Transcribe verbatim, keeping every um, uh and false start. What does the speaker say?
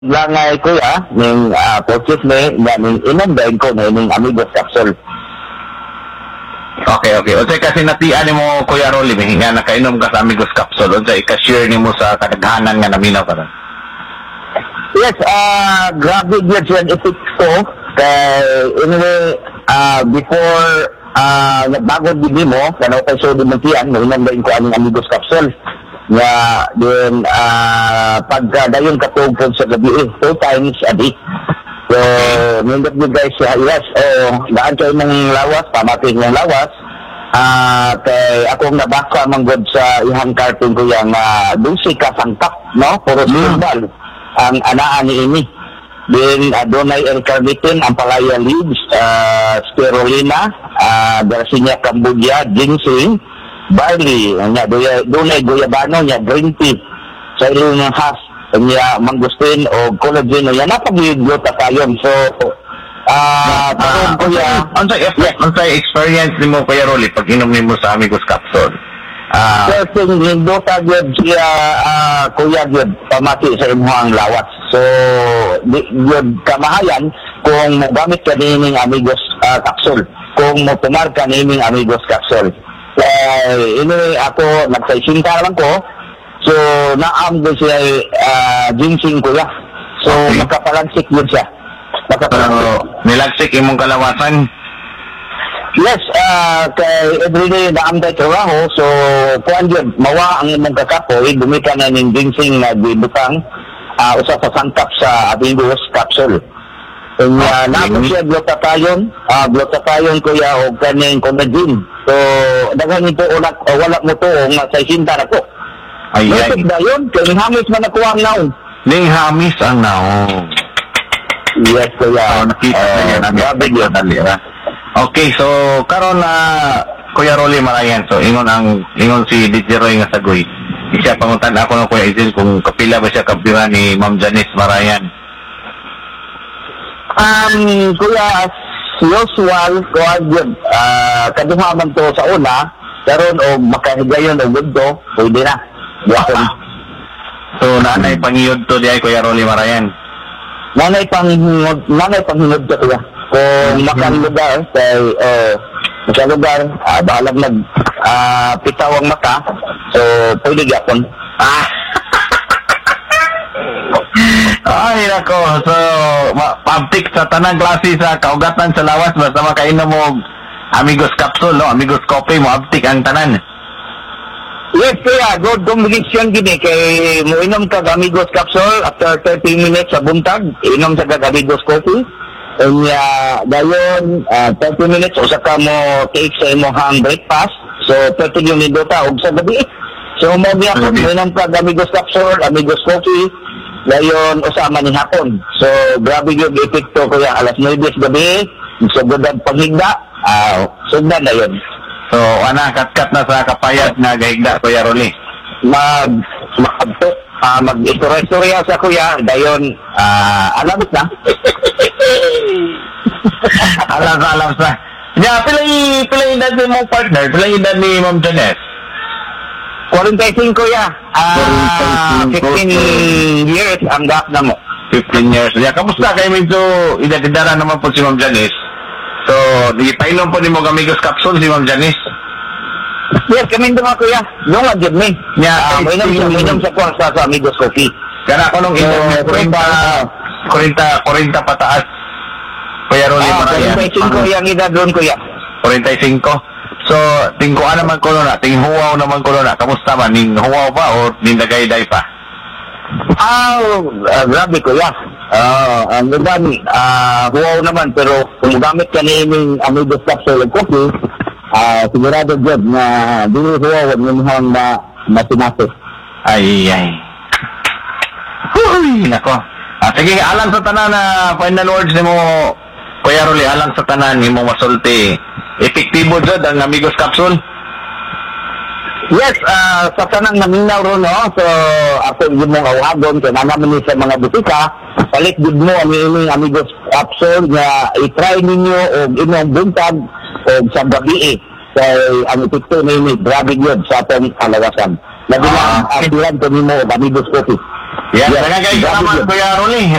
Langay kuya, ning uh, purchase ni, nga ning inundahin ko na ning Amigos Capsule. Okay, okay. O say kasi natian ni mo, Kuya Rolly, may nga nakainom ka sa Amigos Capsule. O say ika-share ni mo sa kadaghanan nga naminaw ka ron. Yes, uh, grabe yun siya effect ko. Kay, anyway, uh, before, uh, bago din mo, kano kay so din magtiyan, may inundahin ko aning Amigos Capsule. Nga, din, uh, pagka dayon katog po sa gabi, eh, two times a day. So, nindot nyo guys, uh, yes, oh, daan kayo ng lawas, pamating ng lawas. Ah, uh, kay akong nabasa manggod sa ihang cartoon ko yung uh, dulce ka sangkap, no? Puro simbal ang anaan ni ini. Then, uh, donay L-carnitine, ampalaya leaves, uh, spirulina, uh, Garcinia cambodia, ginseng, barley, nya dunay guyabano, nya green tea, sa ilong ng has, nya mangustin o collagen, nya napag-iugot tayon. So, ah, uh, kuya, ano sa experience ni mo, Kuya Rolly, pag inom ni mo sa Amigos Capsule? Ah, uh, so, lindo ta gyud siya, uh, kuya gyud pamati sa imuhang lawas. So, gyud kamahayan kung mogamit ka nining Amigos uh, Capsule, kung mo tumar ka nining Amigos Capsule. Uh, anyway, ako nagsaisinta lang ko. So, naam ko siya uh, ginseng kuya. So, okay. Makapalansik yun siya. Makapalansik. So, nilagsik imong kalawasan? Yes, uh, kay everyday naam tayo trabaho. So, kuhan yun, mawa ang imong kakapoy, bumika na ng ginseng na bibutang uh, usa sa sangkap sa Amigos Capsule. And uh, naam siya glutathione, uh, glutathione kuya o kaning collagen. So, daghan ito ulat, uh, wala mo to o nga sa isinta na ko. Ay, ay. Lusog na yun, kaya ning hamis man ako ang naong. Ning hamis ang naong. Yes, kuya. Oh, nakita uh, na yan. Grabe yun, alira. Okay, so, karon na, uh, Kuya Rolly Marayan, so, ingon ang, ingon si D J Roy nga sagoy. Isya panguntan ako ng Kuya Izil kung kapila ba siya kampiyon ni Ma'am Janice Marayan. Um, kuya, as usual, kuhan yun, uh, kaduha man to sa una, karon o makahigayon o gundo, pwede na. Buwan. So, nanay pangiyod to di ay Kuya Rolly Marayan? Nanay panghingod, nanay panghingod ka kuya. Kung makalugar, kay, uh, makalugar, uh, bahalag nag, uh, pitaw ang mata, so, pwede gapon. Ah! Ay, nako. So, pabtik sa tanang klase sa kaugatan sa lawas, basta makainom mo Amigos Capsule, no? Amigos Coffee mo, abtik ang tanan. Yes, kaya, good combination gini, kay mo inom ka Amigos Capsule, after thirty minutes sa buntag, inom sa Amigos Coffee, and uh, dayon, uh, thirty minutes, usa ka mo take sa imong breakfast, so thirty minutes ta, og sa gabi. So, mo niya ko, mo inom ka Amigos Capsule, Amigos Coffee, dayon, usama ni hapon. So, grabe yung epekto kuya, alas nine gabi, sugodan paghigda, ah, uh, sugodan na yun. So, ana, kat-kat na sa kapayat na gahigda, Kuya Rolly. Mag, mag, uh, mag-istorya-istorya sa kuya, dayon, ah, uh, alamit na. alam sa, alam sa. Yeah, pilay, pilay edad ni mong partner, pilay edad ni Ma'am Janice. forty-five kuya, ah, uh, fifteen years ang gap na mo. fifteen years. Yeah, kamusta kayo medyo idadidara naman po si Ma'am Janice? So, di painom po ni mo Amigos Capsule si Ma'am Janice? Yes, kami ito mga kuya. Yung agad me. Yeah, uh, mainom siya, mainom siya ko sa, sa Amigos Coffee. Kaya ako nung edad forty, forty pataas. Kuya Rolly ah, Marayan. forty-five yung edad doon kuya. forty-five. So, tingkuan naman ko na, tinghuwaw naman ko na. Kamusta man? Ning huwaw ba o nindagay-day pa? Ah, uh, grabe kuya. Ah, uh, ang iban, ah, huwaw naman, pero kung gamit ka ni ining Amigos Capsule and Coffee, ah, uh, sigurado dyan na dili huwaw ang inyong na masinasi. Ay, ay. Huy, nako. Ah, sige, alang sa tanan na final words ni mo, Kuya Rolly, alang sa tanan ni mo masulti. Epektibo dyan ang Amigos Capsule? Yes, uh, sa tanang naminaw ron, no? So, ako yung mong awagon, kaya naman sa mga butika, palit din mo ang inyong Amigos Capsule na i-try ninyo o inyong buntag o sa gabi eh. Kaya ang epekto ninyo, grabe yun sa atong kalawasan. Labi lang, uh, asilan ko ninyo Amigos Coffee. Yan, Yes, yeah, kayo grabe salamat yun. Kuya Rolly.